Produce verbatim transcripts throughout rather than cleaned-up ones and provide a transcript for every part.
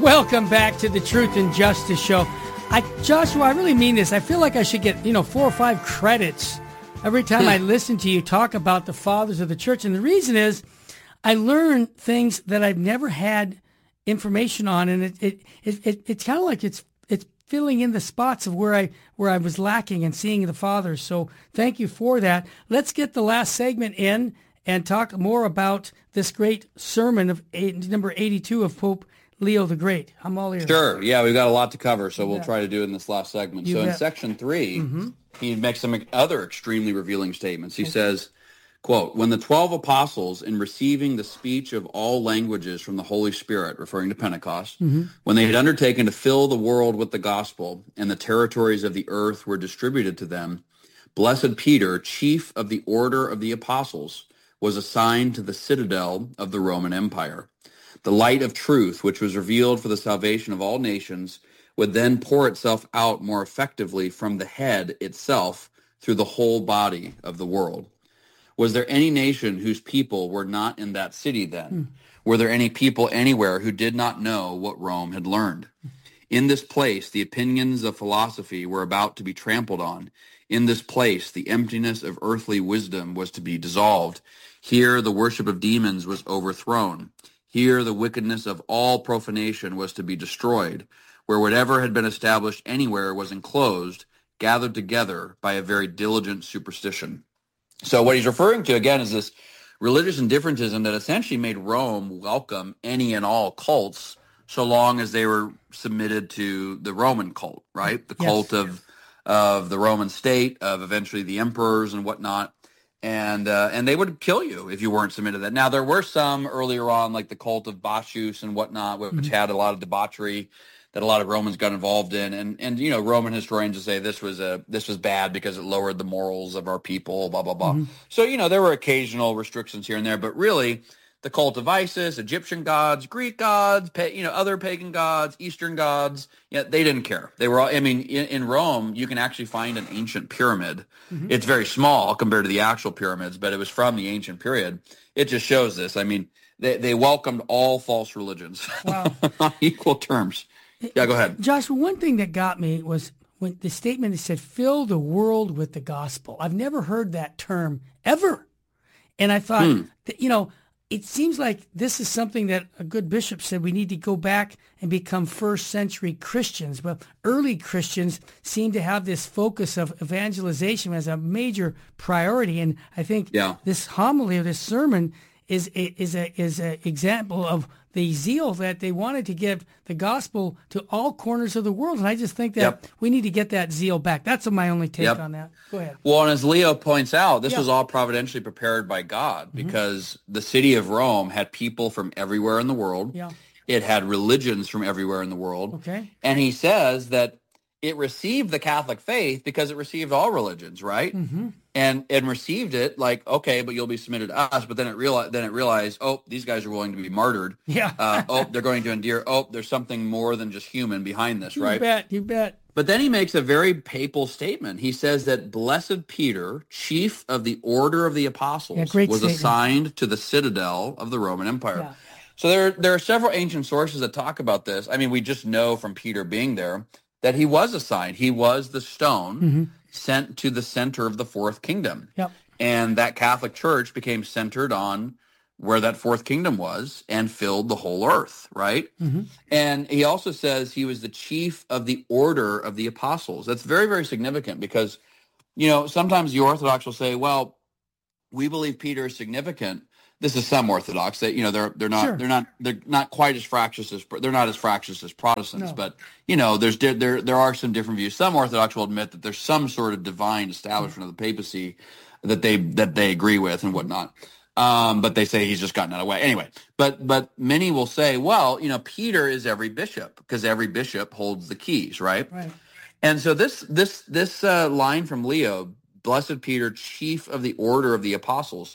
Welcome back to the Truth and Justice Show. I, Joshua, I really mean this. I feel like I should get, you know, four or five credits every time I listen to you talk about the fathers of the church. And the reason is I learn things that I've never had information on. And it, it, it, it it's kind of like it's it's filling in the spots of where I where I was lacking and seeing the fathers. So thank you for that. Let's get the last segment in and talk more about this great sermon of eight, number eighty-two of Pope Leo the Great. I'm all ears. Sure. Yeah, we've got a lot to cover, so You we'll bet. try to do it in this last segment. You so bet. in section three, Mm-hmm. he makes some other extremely revealing statements. He says, quote, when the twelve apostles, in receiving the speech of all languages from the Holy Spirit, referring to Pentecost, Mm-hmm. when they had undertaken to fill the world with the gospel and the territories of the earth were distributed to them, blessed Peter, chief of the order of the apostles, was assigned to the citadel of the Roman Empire. The light of truth, which was revealed for the salvation of all nations, would then pour itself out more effectively from the head itself through the whole body of the world. Was there any nation whose people were not in that city then? Hmm. Were there any people anywhere who did not know what Rome had learned? In this place, the opinions of philosophy were about to be trampled on. In this place, the emptiness of earthly wisdom was to be dissolved. Here, the worship of demons was overthrown. Here, the wickedness of all profanation was to be destroyed, where whatever had been established anywhere was enclosed, gathered together by a very diligent superstition. So what he's referring to, again, is this religious indifferentism that essentially made Rome welcome any and all cults so long as they were submitted to the Roman cult, right? The Yes. cult of of the Roman state, of eventually the emperors and whatnot. And uh, and they would kill you if you weren't submitted to that. Now, there were some earlier on, like the cult of Bacchus and whatnot, which mm-hmm. had a lot of debauchery that a lot of Romans got involved in. And, and you know, Roman historians will say this was a this was bad because it lowered the morals of our people, blah, blah, blah. Mm-hmm. So, you know, there were occasional restrictions here and there. But really, the cult of Isis, Egyptian gods, Greek gods, pa- you know, other pagan gods, Eastern gods, yeah, they didn't care. They were all, I mean, in, in Rome, you can actually find an ancient pyramid. Mm-hmm. It's very small compared to the actual pyramids, but it was from the ancient period. It just shows this. I mean, they, they welcomed all false religions Wow. on equal terms. Yeah, go ahead. Joshua, one thing that got me was when the statement that said, fill the world with the gospel. I've never heard that term ever. And I thought, hmm. that, you know, it seems like this is something that a good bishop said we need to go back and become first century Christians. Well, early Christians seem to have this focus of evangelization as a major priority. And I think yeah. this homily or this sermon is a, is a is an example of the zeal that they wanted to give the gospel to all corners of the world. And I just think that yep. we need to get that zeal back. That's my only take yep. on that. Go ahead. Well, and as Leo points out, this yeah. was all providentially prepared by God mm-hmm. because the city of Rome had people from everywhere in the world. Yeah. It had religions from everywhere in the world. Okay. And he says that it received the Catholic faith because it received all religions, right? Mm-hmm. And and received it like, okay, but you'll be submitted to us. But then it realized, then it realized, oh, these guys are willing to be martyred. Yeah. uh, oh, they're going to endure. Oh, there's something more than just human behind this, right? You bet. You bet. But then he makes a very papal statement. He says that blessed Peter, chief of the order of the apostles, yeah, great was statement. assigned to the citadel of the Roman Empire. Yeah. So there, there are several ancient sources that talk about this. I mean, we just know from Peter being there that he was assigned. He was the stone mm-hmm. sent to the center of the fourth kingdom. Yep. And that Catholic Church became centered on where that fourth kingdom was and filled the whole earth, right? Mm-hmm. And he also says he was the chief of the order of the apostles. That's very, very significant because, you know, sometimes the Orthodox will say, well, we believe Peter is significant. This is some Orthodox that, you know, they're they're not sure. they're not they're not quite as fractious as they're not as fractious as Protestants, no. but you know, there's there there are some different views. Some Orthodox will admit that there's some sort of divine establishment of the papacy that they that they agree with and whatnot. Um, but they say he's just gotten out of the way. Anyway, but but many will say, well, you know, Peter is every bishop because every bishop holds the keys, right? Right. And so this this this uh, line from Leo, blessed Peter, chief of the order of the apostles,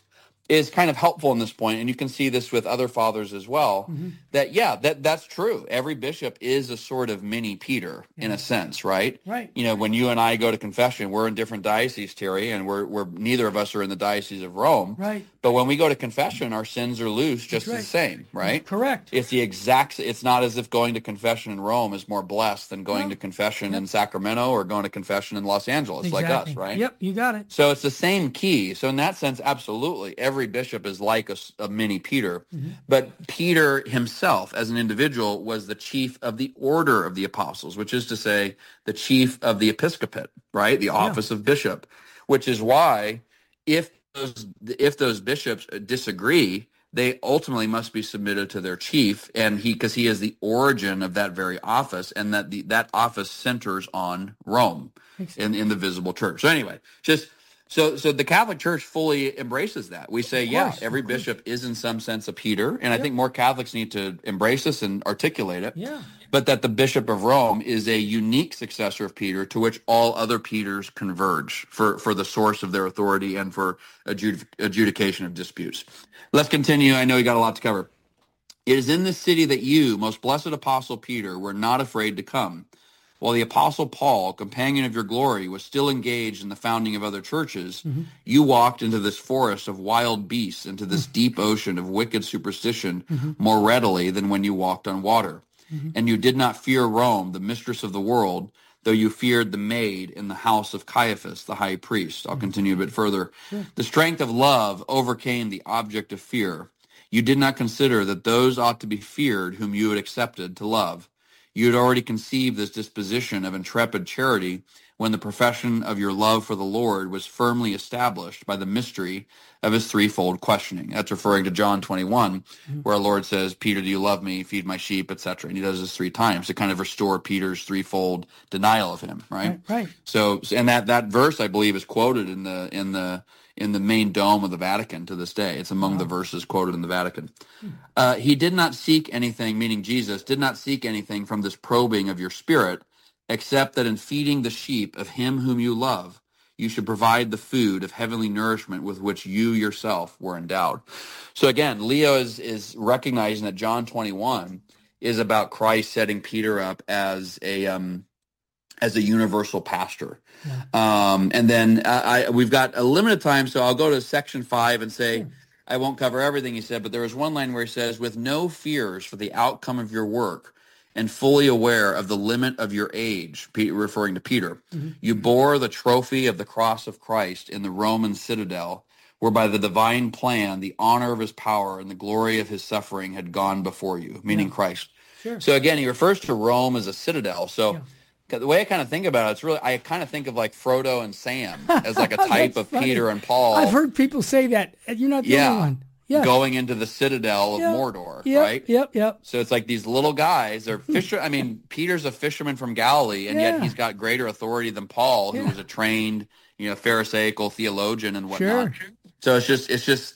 is kind of helpful in this point, and you can see this with other fathers as well, mm-hmm. that, yeah, that that's true. Every bishop is a sort of mini Peter yeah. in a sense, right? Right. You know, when you and I go to confession, we're in different dioceses, Terry, and we're, we're neither of us are in the Diocese of Rome. Right. But when we go to confession, our sins are loose just right. the same, right? Correct. It's the exact, it's not as if going to confession in Rome is more blessed than going no. to confession yep. in Sacramento or going to confession in Los Angeles, exactly. like us, right? Yep, you got it. So it's the same key. So in that sense, absolutely, every bishop is like a, a mini Peter. Mm-hmm. But Peter himself, as an individual, was the chief of the order of the apostles, which is to say the chief of the episcopate, right? The office yeah. of bishop, which is why if those, if those bishops disagree, they ultimately must be submitted to their chief, and he because he is the origin of that very office, and that the that office centers on Rome in, in the visible church. So anyway, just so so the Catholic Church fully embraces that. We say, yeah, every bishop is in some sense a Peter, and yep. I think more Catholics need to embrace this and articulate it. Yeah. But that the Bishop of Rome is a unique successor of Peter to which all other Peters converge for, for the source of their authority and for adjud- adjudication of disputes. Let's continue. I know you got a lot to cover. It is in this city that you, most blessed Apostle Peter, were not afraid to come. While the Apostle Paul, companion of your glory, was still engaged in the founding of other churches, mm-hmm. you walked into this forest of wild beasts, into this mm-hmm. deep ocean of wicked superstition mm-hmm. more readily than when you walked on water. Mm-hmm. And you did not fear Rome, the mistress of the world, though you feared the maid in the house of Caiaphas, the high priest. I'll mm-hmm. continue a bit further. Sure. The strength of love overcame the object of fear. You did not consider that those ought to be feared whom you had accepted to love. You had already conceived this disposition of intrepid charity when the profession of your love for the Lord was firmly established by the mystery of his threefold questioning. That's referring to John twenty-one, mm-hmm. where our Lord says, Peter, do you love me? Feed my sheep, et cetera. And he does this three times to kind of restore Peter's threefold denial of him, right? Right. right. So, and that, that verse, I believe, is quoted in the in the in the main dome of the Vatican to this day. It's among wow. the verses quoted in the Vatican. Hmm. Uh, he did not seek anything, meaning Jesus, did not seek anything from this probing of your spirit, except that in feeding the sheep of him whom you love, you should provide the food of heavenly nourishment with which you yourself were endowed. So again, Leo is, is recognizing that John twenty-one is about Christ setting Peter up as a um, as a universal pastor. Yeah. Um, and then I, I, we've got a limited time, so I'll go to section five and say, sure. I won't cover everything he said, but there was one line where he says, with no fears for the outcome of your work, and fully aware of the limit of your age, referring to Peter, mm-hmm. you bore the trophy of the cross of Christ in the Roman citadel, where by the divine plan, the honor of his power and the glory of his suffering had gone before you, meaning yeah. Christ. Sure. So again, he refers to Rome as a citadel. So yeah. the way I kind of think about it, it's really, I kind of think of like Frodo and Sam as like a type of funny. Peter and Paul. I've heard people say that. You're not the yeah. only one. Yeah. Going into the citadel of yep. Mordor, yep. right? Yep, yep. So it's like these little guys. They're fisher. I mean, Peter's a fisherman from Galilee, and yeah. yet he's got greater authority than Paul, who yeah. was a trained, you know, Pharisaical theologian and whatnot. Sure. So it's just, it's just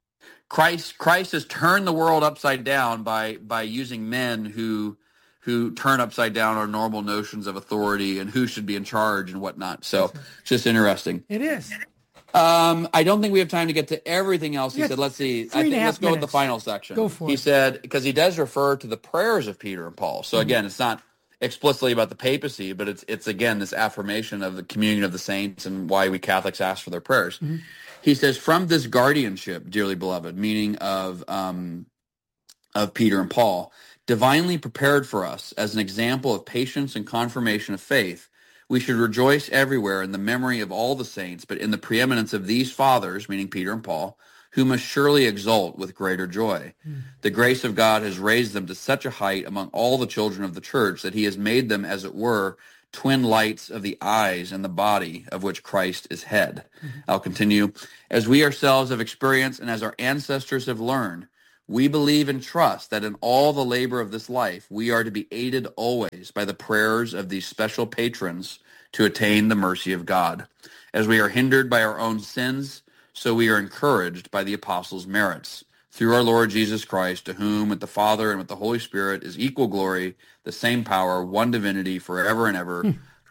Christ. Christ has turned the world upside down by by using men who who turn upside down our normal notions of authority and who should be in charge and whatnot. So it's just interesting. It is. Um, I don't think we have time to get to everything else he yes. said. Let's see. I think let's go minutes. with the final section. Go for he it. He said, because he does refer to the prayers of Peter and Paul. So mm-hmm. again, it's not explicitly about the papacy, but it's, it's again, this affirmation of the communion of the saints and why we Catholics ask for their prayers. Mm-hmm. He says, from this guardianship, dearly beloved, meaning of, um, of Peter and Paul, divinely prepared for us as an example of patience and confirmation of faith, we should rejoice everywhere in the memory of all the saints, but in the preeminence of these fathers, meaning Peter and Paul, who must surely exult with greater joy. Mm. The grace of God has raised them to such a height among all the children of the church that he has made them, as it were, twin lights of the eyes and the body of which Christ is head. Mm-hmm. I'll continue. As we ourselves have experienced and as our ancestors have learned, we believe and trust that in all the labor of this life, we are to be aided always by the prayers of these special patrons to attain the mercy of God. As we are hindered by our own sins, so we are encouraged by the apostles' merits. Through our Lord Jesus Christ, to whom with the Father and with the Holy Spirit is equal glory, the same power, one divinity, forever and ever. Hmm.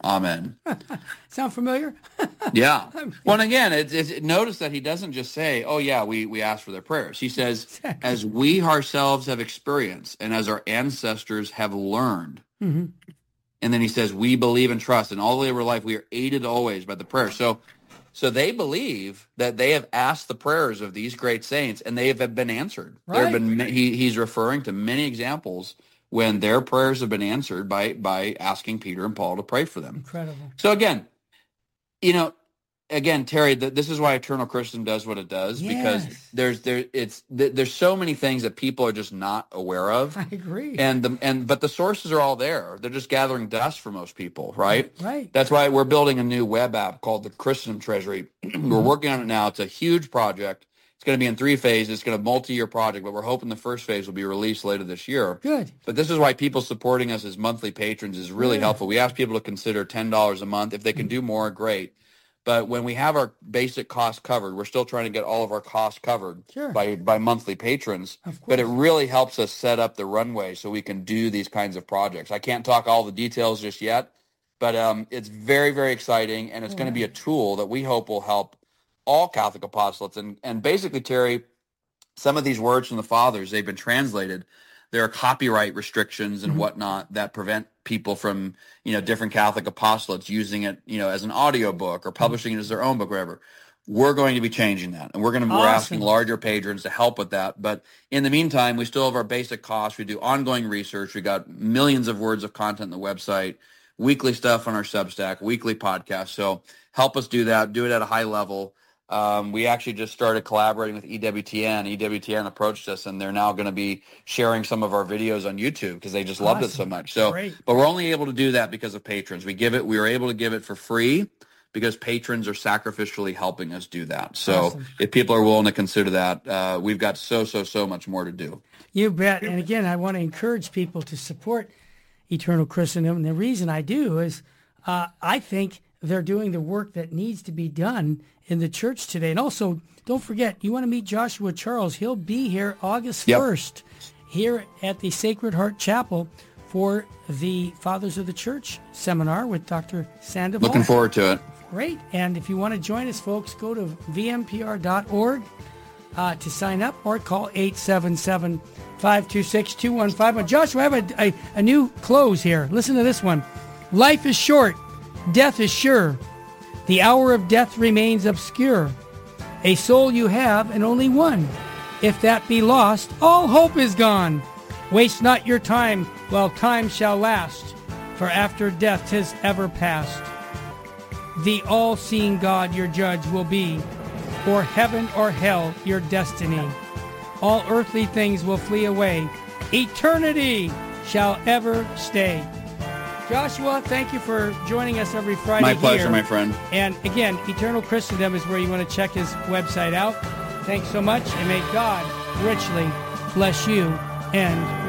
Amen. Sound familiar? Yeah. Well, and again, it's, it's, notice that he doesn't just say, oh, yeah, we, we ask for their prayers. He says, exactly. As we ourselves have experienced and as our ancestors have learned. Mm-hmm. And then he says, we believe and trust. And all the way of our life, we are aided always by the prayer. So so they believe that they have asked the prayers of these great saints, and they have been answered. Right. There have been he, he's referring to many examples when their prayers have been answered by by asking Peter and Paul to pray for them. Incredible. So again, you know, again, Terry, th- this is why Eternal Christendom does what it does, yes. because there's there it's th- there's so many things that people are just not aware of. I agree. And the and but the sources are all there. They're just gathering dust for most people, right? Right. That's why we're building a new web app called the Christendom Treasury. We're working on it now. It's a huge project. It's going to be in three phases. It's going to be a multi-year project, but we're hoping the first phase will be released later this year. Good. But this is why people supporting us as monthly patrons is really yeah. helpful. We ask people to consider ten dollars a month. If they can do more, great. But when we have our basic costs covered, we're still trying to get all of our costs covered sure. by, by monthly patrons. But it really helps us set up the runway so we can do these kinds of projects. I can't talk all the details just yet, but um, it's very, very exciting, and it's yeah. going to be a tool that we hope will help all Catholic apostolates. And, and basically, Terry, some of these words from the fathers, they've been translated. There are copyright restrictions and mm-hmm. whatnot that prevent people from, you know, different Catholic apostolates using it, you know, as an audio book or publishing it as their own book, whatever. We're going to be changing that, and we're going to awesome. We're asking larger patrons to help with that. But in the meantime, we still have our basic costs. We do ongoing research. We got millions of words of content on the website, weekly stuff on our Substack, weekly podcasts. So help us do that. Do it at a high level. Um, we actually just started collaborating with E W T N. E W T N approached us, and they're now going to be sharing some of our videos on YouTube because they just loved awesome. It so much. So, Great. But we're only able to do that because of patrons. We give it. We were able to give it for free because patrons are sacrificially helping us do that. So, awesome. If people are willing to consider that, uh, we've got so so so much more to do. You bet. And again, I want to encourage people to support Eternal Christendom, and the reason I do is uh, I think they're doing the work that needs to be done in the church today. And also, don't forget, you want to meet Joshua Charles. He'll be here August first yep. here at the Sacred Heart Chapel for the Fathers of the Church seminar with Doctor Sandoval. Looking forward to it. Great. And if you want to join us, folks, go to v m p r dot org uh, to sign up or call eight seven seven, five two six, two one five one. Joshua, I have a, a, a new close here. Listen to this one. Life is short. Death is sure. The hour of death remains obscure. A soul you have, and only one. If that be lost, all hope is gone. Waste not your time while time shall last, for after death 'tis ever past. The all-seeing God your judge will be, or heaven or hell your destiny. All earthly things will flee away. Eternity shall ever stay. Joshua, thank you for joining us every Friday. My pleasure, here. my friend. And again, Eternal Christendom is where you want to check his website out. Thanks so much, and may God richly bless you and